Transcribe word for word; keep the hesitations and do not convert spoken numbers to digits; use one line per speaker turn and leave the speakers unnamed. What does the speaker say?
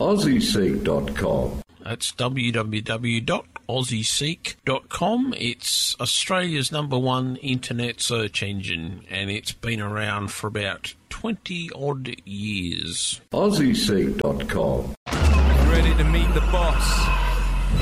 aussie seek dot com.
That's w w w dot aussie seek dot com. It's Australia's number one internet search engine, and it's been around for about twenty odd years.
aussie seek dot com.
Ready to meet the boss.